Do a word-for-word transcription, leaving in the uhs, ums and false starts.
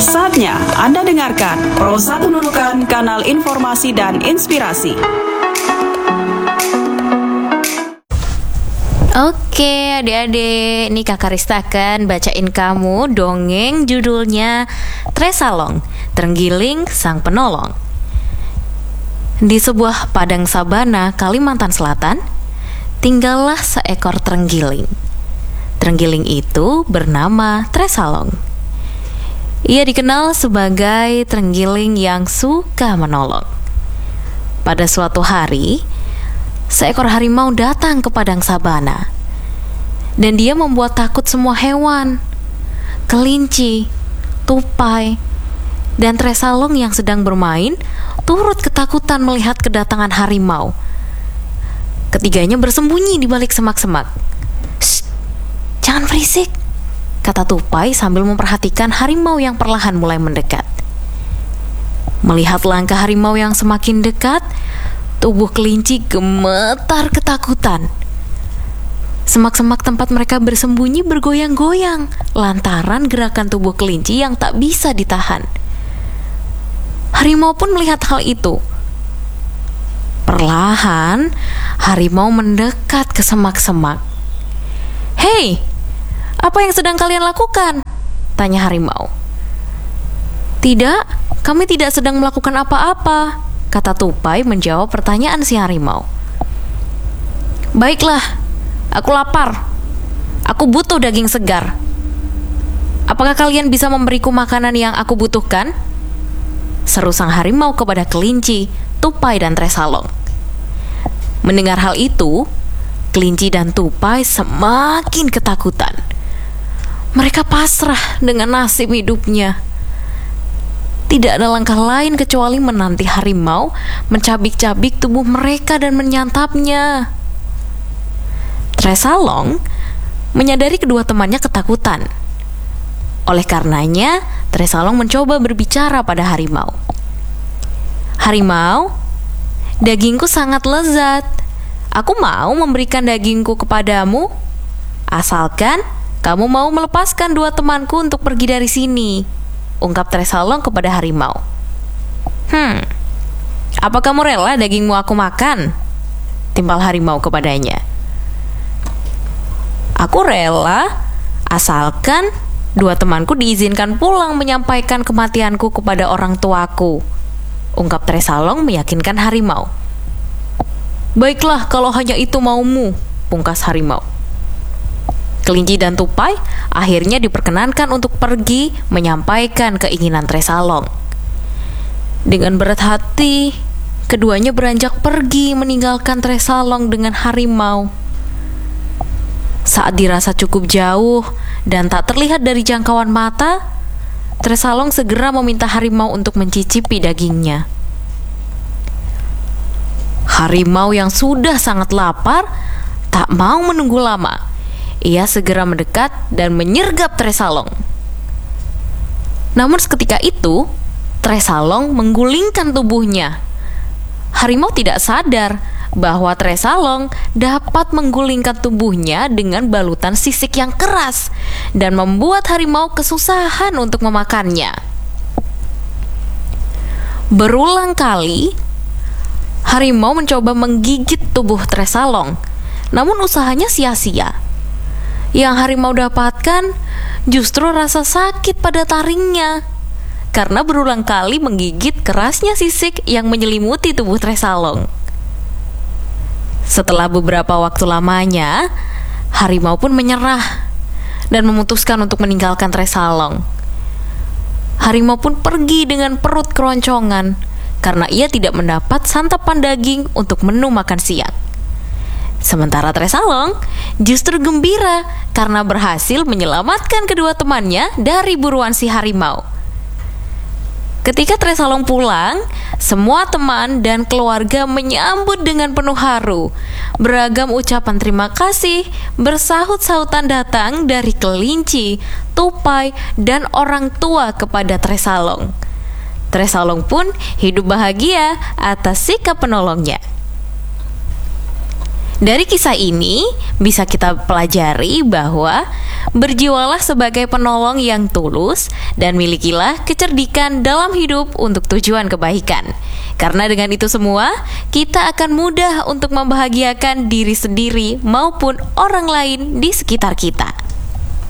Saatnya Anda dengarkan Prosa Penunukan Kanal Informasi dan Inspirasi. Oke adik-adik, ini Kakak Rista akan bacain kamu dongeng judulnya Tresalong, Terenggiling Sang Penolong. Di sebuah padang sabana Kalimantan Selatan, tinggallah seekor terenggiling. Terenggiling itu bernama Tresalong. Ia dikenal sebagai terenggiling yang suka menolong. Pada suatu hari, seekor harimau datang ke padang sabana, dan dia membuat takut semua hewan. Kelinci, tupai, dan Tresalong yang sedang bermain turut ketakutan melihat kedatangan harimau. Ketiganya bersembunyi di balik semak-semak. "Shh, jangan berisik," kata tupai sambil memperhatikan harimau yang perlahan mulai mendekat. Melihat langkah harimau yang semakin dekat, tubuh kelinci gemetar ketakutan. Semak-semak tempat mereka bersembunyi bergoyang-goyang lantaran gerakan tubuh kelinci yang tak bisa ditahan. Harimau pun melihat hal itu. Perlahan, harimau mendekat ke semak-semak. "Hei, apa yang sedang kalian lakukan?" tanya harimau. "Tidak, kami tidak sedang melakukan apa-apa," kata tupai menjawab pertanyaan si harimau. "Baiklah, aku lapar. Aku butuh daging segar. Apakah kalian bisa memberiku makanan yang aku butuhkan?" seru sang harimau kepada kelinci, tupai, dan Tresalong. Mendengar hal itu, kelinci dan tupai semakin ketakutan. Mereka pasrah dengan nasib hidupnya. Tidak ada langkah lain kecuali menanti harimau mencabik-cabik tubuh mereka dan menyantapnya. Tresalong menyadari kedua temannya ketakutan. Oleh karenanya, Tresalong mencoba berbicara pada harimau. "Harimau, dagingku sangat lezat. Aku mau memberikan dagingku kepadamu, asalkan kamu mau melepaskan dua temanku untuk pergi dari sini," ungkap Tresalong kepada harimau. Hmm, apa kamu rela dagingmu aku makan?" timpal harimau kepadanya. "Aku rela, asalkan dua temanku diizinkan pulang menyampaikan kematianku kepada orang tuaku," ungkap Tresalong meyakinkan harimau. "Baiklah kalau hanya itu maumu," pungkas harimau. Kelinci dan tupai akhirnya diperkenankan untuk pergi menyampaikan keinginan Tresalong. Dengan berat hati, keduanya beranjak pergi meninggalkan Tresalong dengan harimau. Saat dirasa cukup jauh dan tak terlihat dari jangkauan mata, Tresalong segera meminta harimau untuk mencicipi dagingnya. Harimau yang sudah sangat lapar tak mau menunggu lama. Ia segera mendekat dan menyergap Tresalong. Namun seketika itu, Tresalong menggulingkan tubuhnya. Harimau tidak sadar bahwa Tresalong dapat menggulingkan tubuhnya dengan balutan sisik yang keras dan membuat harimau kesusahan untuk memakannya. Berulang kali, harimau mencoba menggigit tubuh Tresalong, namun usahanya sia-sia. Yang harimau dapatkan justru rasa sakit pada taringnya, karena berulang kali menggigit kerasnya sisik yang menyelimuti tubuh Tresalong. Setelah beberapa waktu lamanya, harimau pun menyerah dan memutuskan untuk meninggalkan Tresalong. Harimau pun pergi dengan perut keroncongan karena ia tidak mendapat santapan daging untuk menu makan siang. Sementara Tresalong justru gembira karena berhasil menyelamatkan kedua temannya dari buruan si harimau. Ketika Tresalong pulang, semua teman dan keluarga menyambut dengan penuh haru. Beragam ucapan terima kasih bersahut-sahutan datang dari kelinci, tupai, dan orang tua kepada Tresalong. Tresalong pun hidup bahagia atas sikap penolongnya. Dari kisah ini bisa kita pelajari bahwa berjiwalah sebagai penolong yang tulus dan milikilah kecerdikan dalam hidup untuk tujuan kebaikan. Karena dengan itu semua, kita akan mudah untuk membahagiakan diri sendiri maupun orang lain di sekitar kita.